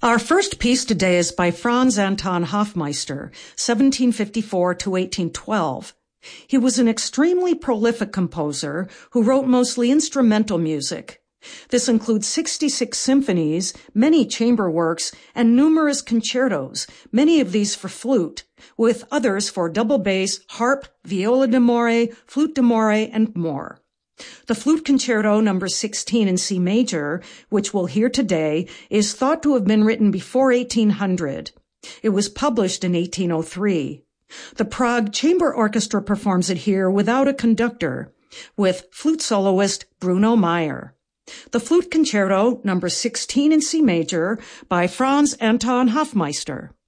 Our first piece today is by Franz Anton Hofmeister, 1754 to 1812. He was an extremely prolific composer who wrote mostly instrumental music. This includes 66 symphonies, many chamber works, and numerous concertos, many of these for flute, with others for double bass, harp, viola d'amore, flute d'amore, and more. The Flute Concerto No. 16 in C major, which we'll hear today, is thought to have been written before 1800. It was published in 1803. The Prague Chamber Orchestra performs it here without a conductor, with flute soloist Bruno Meyer. The Flute Concerto No. 16 in C major by Franz Anton Hofmeister.